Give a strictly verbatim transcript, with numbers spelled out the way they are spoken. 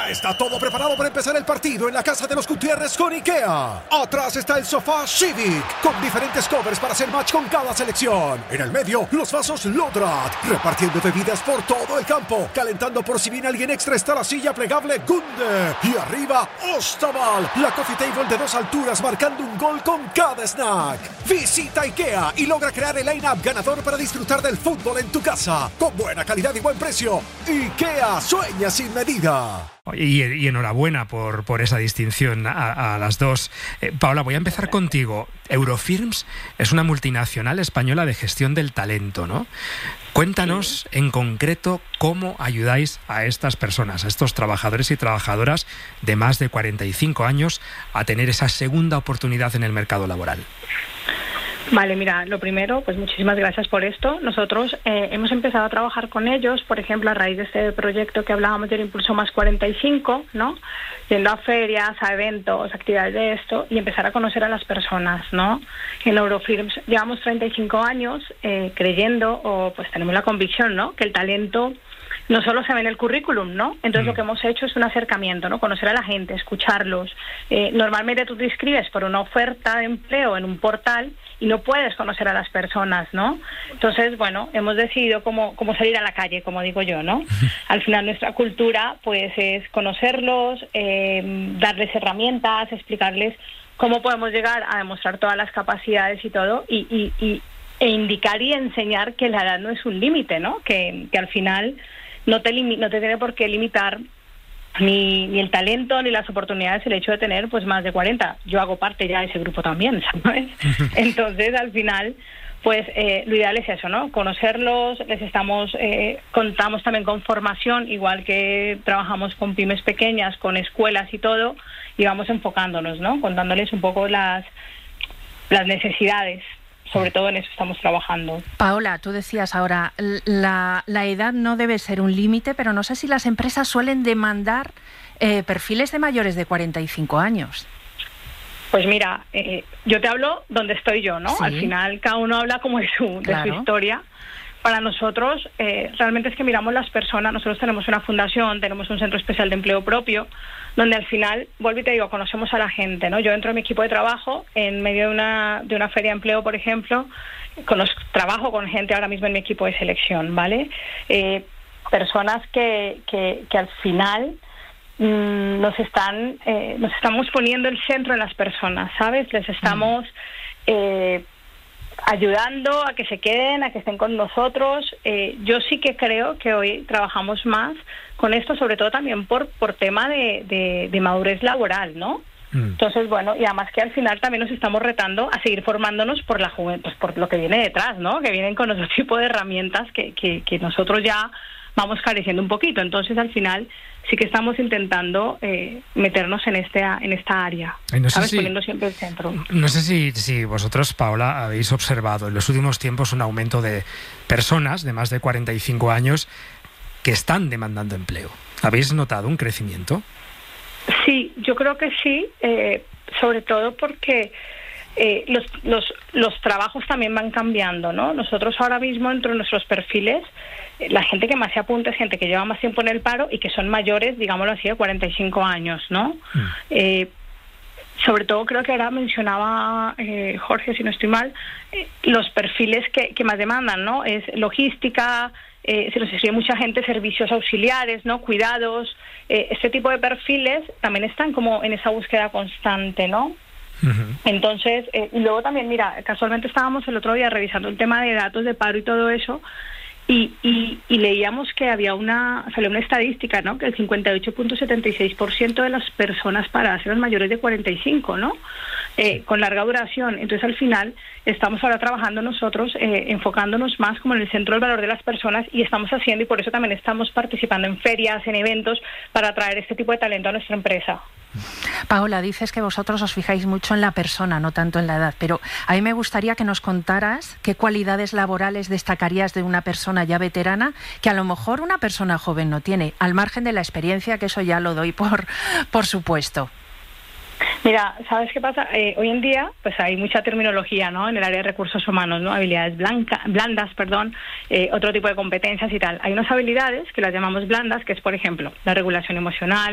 Ya está todo preparado para empezar el partido en la casa de los Gutiérrez con IKEA. Atrás está el sofá Civic, con diferentes covers para hacer match con cada selección. En el medio, los vasos Lodrat, repartiendo bebidas por todo el campo. Calentando por si viene alguien extra está la silla plegable Gunde. Y arriba, Ostaval, la coffee table de dos alturas marcando un gol con cada snack. Visita IKEA y logra crear el line-up ganador para disfrutar del fútbol en tu casa. Con buena calidad y buen precio. IKEA, sueña sin medida. Y, y enhorabuena por, por esa distinción a, a las dos. Eh, Paola, voy a empezar contigo. Eurofirms es una multinacional española de gestión del talento, ¿no? Cuéntanos en concreto cómo ayudáis a estas personas, a estos trabajadores y trabajadoras de más de cuarenta y cinco años a tener esa segunda oportunidad en el mercado laboral. Vale, mira, lo primero, pues muchísimas gracias por esto. Nosotros eh, hemos empezado a trabajar con ellos, por ejemplo, a raíz de este proyecto que hablábamos del Impulso Más cuarenta y cinco, ¿no? Yendo a ferias, a eventos, actividades de esto y empezar a conocer a las personas, ¿no? En Eurofirms llevamos treinta y cinco años eh, creyendo, o pues tenemos la convicción, ¿no?, que el talento no solo se ve en el currículum, ¿no? Entonces mm. lo que hemos hecho es un acercamiento, ¿no? Conocer a la gente, escucharlos. Eh, normalmente tú te inscribes por una oferta de empleo en un portal y no puedes conocer a las personas, ¿no? Entonces, bueno, hemos decidido cómo, cómo salir a la calle, como digo yo, ¿no? Al final nuestra cultura, pues, es conocerlos, eh, darles herramientas, explicarles cómo podemos llegar a demostrar todas las capacidades y todo, y, y, y e indicar y enseñar que la edad no es un límite, ¿no? Que, que al final no te limi- no te tiene por qué limitar ni, ni el talento ni las oportunidades el hecho de tener pues más de cuarenta. Yo hago parte ya de ese grupo también, ¿sabes? Entonces, al final, pues eh, lo ideal es eso, ¿no? Conocerlos, les estamos, eh, contamos también con formación, igual que trabajamos con pymes pequeñas, con escuelas y todo, y vamos enfocándonos, ¿no? Contándoles un poco las, las necesidades. Sobre todo en eso estamos trabajando. Paola, tú decías ahora, la, la edad no debe ser un límite, pero no sé si las empresas suelen demandar eh, perfiles de mayores de cuarenta y cinco años. Pues mira, eh, yo te hablo donde estoy yo, ¿no? Sí. Al final cada uno habla como de su, claro. de su historia. Para nosotros, eh, realmente es que miramos las personas. Nosotros tenemos una fundación, tenemos un centro especial de empleo propio, donde al final, vuelvo y te digo, conocemos a la gente, ¿no? Yo entro en mi equipo de trabajo en medio de una, de una feria de empleo, por ejemplo, conozco, trabajo con gente ahora mismo en mi equipo de selección, ¿vale? Eh, personas que, que, que al final mmm, nos están, eh, nos estamos poniendo el centro en las personas, ¿sabes? Les estamos eh, ayudando a que se queden, a que estén con nosotros. Eh, yo sí que creo que hoy trabajamos más con esto, sobre todo también por por tema de, de, de madurez laboral, ¿no? Mm. Entonces, bueno, y además que al final también nos estamos retando a seguir formándonos por la juventud, pues por lo que viene detrás, ¿no? Que vienen con otro tipo de herramientas que, que, que nosotros ya vamos careciendo un poquito. Entonces, al final, sí que estamos intentando eh, meternos en este en esta área, no ¿sabes? Si, Poniendo siempre el centro. No sé si, si vosotros, Paola, habéis observado en los últimos tiempos un aumento de personas de más de cuarenta y cinco años que están demandando empleo. ¿Habéis notado un crecimiento? Sí, yo creo que sí, eh, sobre todo porque eh, los, los, los trabajos también van cambiando, ¿no? Nosotros ahora mismo, entre nuestros perfiles, eh, la gente que más se apunta es gente que lleva más tiempo en el paro y que son mayores, digámoslo así, de cuarenta y cinco años, ¿no? Mm. Eh, sobre todo creo que ahora mencionaba eh, Jorge, si no estoy mal, eh, los perfiles que, que más demandan, ¿no? Es logística, eh, se nos escribe mucha gente, servicios auxiliares, ¿no? Cuidados, eh, este tipo de perfiles también están como en esa búsqueda constante, ¿no? Uh-huh. Entonces, eh, y luego también, mira, casualmente estábamos el otro día revisando el tema de datos de paro y todo eso, y, y, y leíamos que había una, salió una estadística, ¿no? Que el cincuenta y ocho punto setenta y seis por ciento de las personas paradas eran mayores de cuarenta y cinco, ¿no? Eh, con larga duración. Entonces, al final, estamos ahora trabajando nosotros, eh, enfocándonos más como en el centro del valor de las personas, y estamos haciendo, y por eso también estamos participando en ferias, en eventos, para atraer este tipo de talento a nuestra empresa. Paola, dices que vosotros os fijáis mucho en la persona, no tanto en la edad, pero a mí me gustaría que nos contaras qué cualidades laborales destacarías de una persona ya veterana que a lo mejor una persona joven no tiene, al margen de la experiencia, que eso ya lo doy por, por supuesto. Mira, ¿sabes qué pasa? Eh, hoy en día, pues hay mucha terminología, ¿no? En el área de recursos humanos, ¿no? Habilidades blanca, blandas, perdón, eh, otro tipo de competencias y tal. Hay unas habilidades que las llamamos blandas, que es, por ejemplo, la regulación emocional,